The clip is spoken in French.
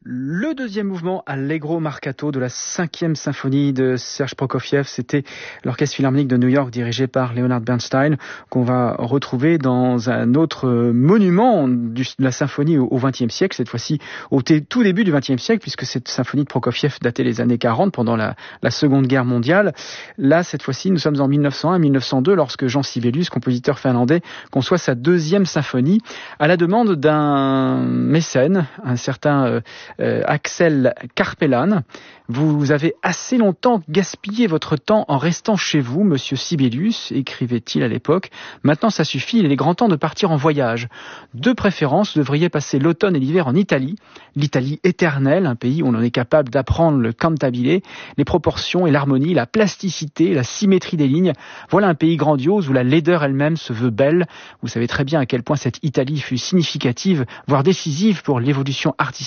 Le deuxième mouvement, Allegro Marcato, de la 5e symphonie de Serge Prokofiev, c'était l'Orchestre Philharmonique de New York dirigé par Leonard Bernstein, qu'on va retrouver dans un autre monument de la symphonie au XXe siècle, cette fois-ci au tout début du XXe siècle, puisque cette symphonie de Prokofiev datait les années 40, pendant la Seconde Guerre mondiale. Là, cette fois-ci, nous sommes en 1901-1902, lorsque Jean Sibelius, compositeur finlandais, conçoit sa deuxième symphonie, à la demande d'un mécène, un certain Axel Karpelan. Vous avez assez longtemps gaspillé votre temps en restant chez vous, monsieur Sibelius, écrivait-il à l'époque. Maintenant, ça suffit, il est grand temps de partir en voyage. De préférence, vous devriez passer l'automne et l'hiver en Italie. L'Italie éternelle, un pays où on en est capable d'apprendre le cantabile, les proportions et l'harmonie, la plasticité, la symétrie des lignes. Voilà un pays grandiose où la laideur elle-même se veut belle. Vous savez très bien à quel point cette Italie fut significative, voire décisive pour l'évolution artistique